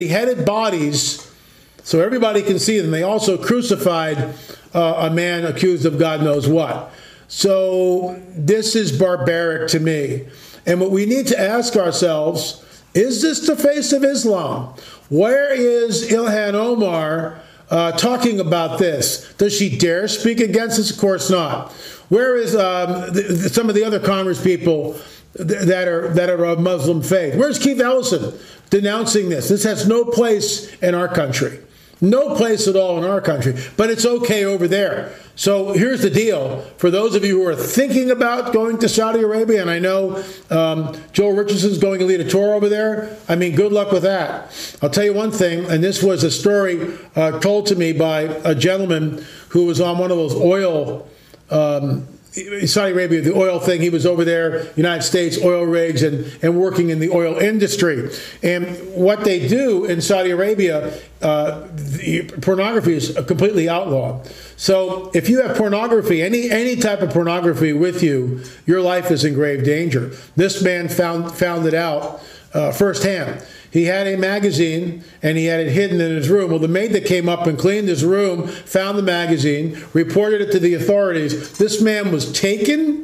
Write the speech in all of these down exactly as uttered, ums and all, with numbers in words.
beheaded bodies so everybody can see them. They also crucified uh, a man accused of God knows what. So this is barbaric to me. And what we need to ask ourselves, is this the face of Islam? Where is Ilhan Omar uh, talking about this? Does she dare speak against this? Of course not. Where is um, the, the, some of the other Congress people th- that are that are of Muslim faith? Where's Keith Ellison denouncing this? This has no place in our country. No place at all in our country, but it's okay over there. So here's the deal. For those of you who are thinking about going to Saudi Arabia, and I know um, Joel Richardson's going to lead a tour over there, I mean, good luck with that. I'll tell you one thing, and this was a story uh, told to me by a gentleman who was on one of those oil um Saudi Arabia, the oil thing. He was over there, United States oil rigs, and, and working in the oil industry. And what they do in Saudi Arabia, uh, the pornography is completely outlawed. So if you have pornography, any any type of pornography with you, your life is in grave danger. This man found found it out uh, firsthand. He had a magazine, and he had it hidden in his room. Well, the maid that came up and cleaned his room found the magazine, reported it to the authorities. This man was taken,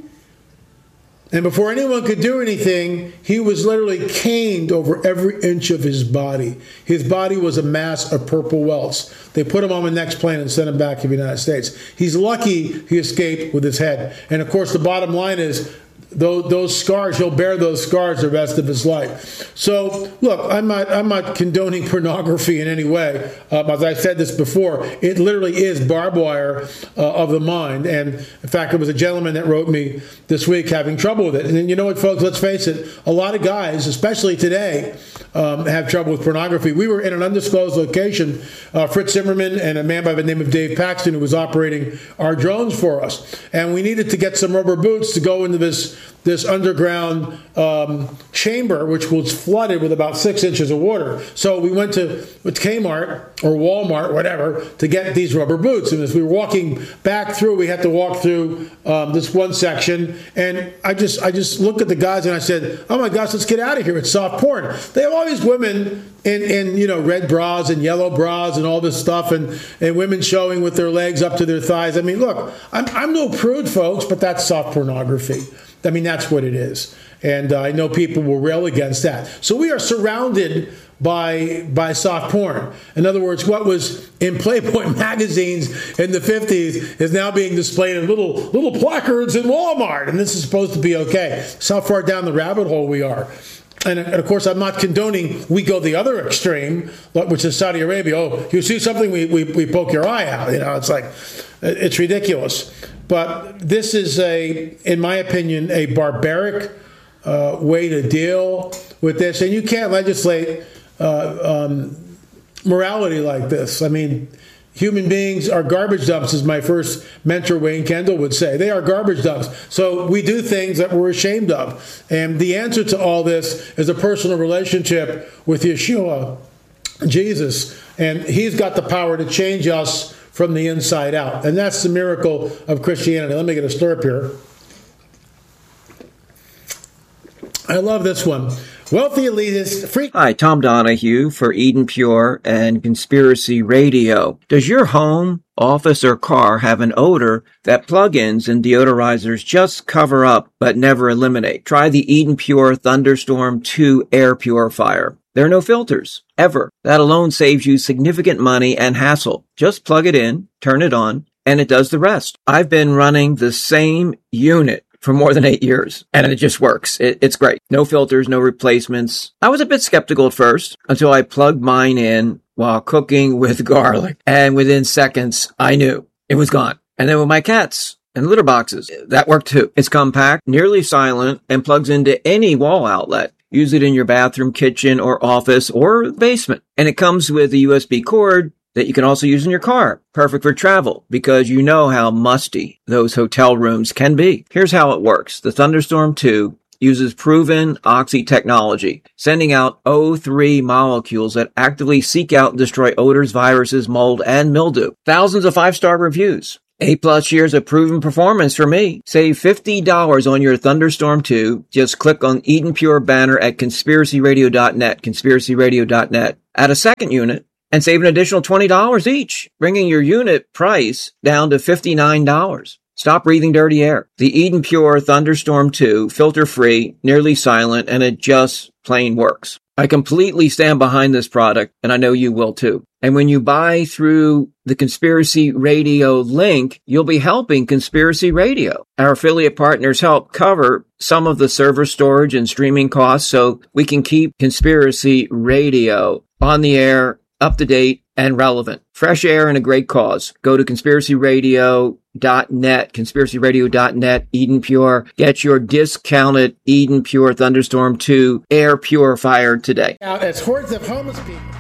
and before anyone could do anything, he was literally caned over every inch of his body. His body was a mass of purple welts. They put him on the next plane and sent him back to the United States. He's lucky he escaped with his head. And, of course, the bottom line is, Those, those scars, he'll bear those scars the rest of his life. So, look, I'm not, I'm not condoning pornography in any way. Um, as I said this before, it literally is barbed wire uh, of the mind. And, in fact, there was a gentleman that wrote me this week having trouble with it. And you know what, folks, let's face it, a lot of guys, especially today, um, have trouble with pornography. We were in an undisclosed location, uh, Fritz Zimmerman and a man by the name of Dave Paxton, who was operating our drones for us. And we needed to get some rubber boots to go into this this underground um, chamber, which was flooded with about six inches of water. So we went to Kmart or Walmart, whatever, to get these rubber boots. And as we were walking back through, we had to walk through um, this one section. And I just I just looked at the guys and I said, oh my gosh, let's get out of here. It's soft porn. They have all these women in, in you know, red bras and yellow bras and all this stuff, and, and women showing with their legs up to their thighs. I mean, look, I'm, I'm no prude, folks, but that's soft pornography. I mean, that's what it is. And uh, I know people will rail against that. So we are surrounded by by soft porn. In other words, what was in Playboy magazines in the fifties is now being displayed in little little placards in Walmart. And this is supposed to be okay. That's how far down the rabbit hole we are. And, and of course, I'm not condoning we go the other extreme, which is Saudi Arabia. Oh, you see something, we, we, we poke your eye out. You know, it's like, it's ridiculous. But this is, a, in my opinion, a barbaric uh, way to deal with this. And you can't legislate uh, um, morality like this. I mean, human beings are garbage dumps, as my first mentor, Wayne Kendall, would say. They are garbage dumps. So we do things that we're ashamed of. And the answer to all this is a personal relationship with Yeshua, Jesus. And he's got the power to change us from the inside out. And that's the miracle of Christianity. Let me get a slurp here. I love this one. Wealthy elitist freak. Hi, Tom Donahue for Eden Pure and Conspiracy Radio. Does your home, office, or car have an odor that plugins and deodorizers just cover up but never eliminate? Try the Eden Pure Thunderstorm two air purifier. There are no filters, ever. That alone saves you significant money and hassle. Just plug it in, turn it on, and it does the rest. I've been running the same unit for more than eight years, and it just works. It, it's great. No filters, no replacements. I was a bit skeptical at first until I plugged mine in while cooking with garlic, and within seconds, I knew it was gone. And then with my cats and litter boxes, that worked too. It's compact, nearly silent, and plugs into any wall outlet. Use it in your bathroom, kitchen, or office, or basement. And it comes with a U S B cord that you can also use in your car. Perfect for travel, because you know how musty those hotel rooms can be. Here's how it works. The Thunderstorm two uses proven Oxy technology, sending out O three molecules that actively seek out and destroy odors, viruses, mold, and mildew. Thousands of five-star reviews. Eight plus years of proven performance for me. Save fifty dollars on your Thunderstorm two. Just click on Eden Pure banner at conspiracy radio dot net, conspiracy radio dot net. Add a second unit and save an additional twenty dollars each, bringing your unit price down to fifty-nine dollars. Stop breathing dirty air. The Eden Pure Thunderstorm two, filter-free, nearly silent, and it just plain works. I completely stand behind this product, and I know you will too. And when you buy through the Conspiracy Radio link, you'll be helping Conspiracy Radio. Our affiliate partners help cover some of the server storage and streaming costs so we can keep Conspiracy Radio on the air, up to date, and relevant. Fresh air and a great cause. Go to conspiracy radio dot net, conspiracy radio dot net, Eden Pure. Get your discounted Eden Pure Thunderstorm two air purifier today. Now, as hordes of homeless people.